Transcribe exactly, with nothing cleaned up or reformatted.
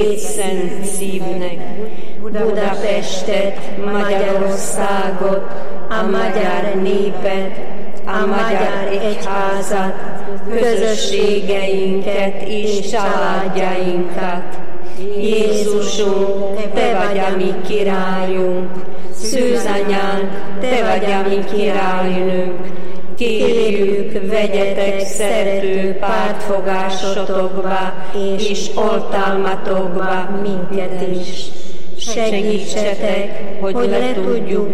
szent szívnek, Budapestet, Magyarországot, a magyar népet, a magyar egyházat, közösségeinket és családjainkat. Jézusunk, Te vagy a mi királyunk, Szűzanyánk, Te vagy a mi királynőnk. Kérjük, vegyetek szerető pártfogásotokba és oltalmatokba minket is. Segítsetek, hogy le tudjuk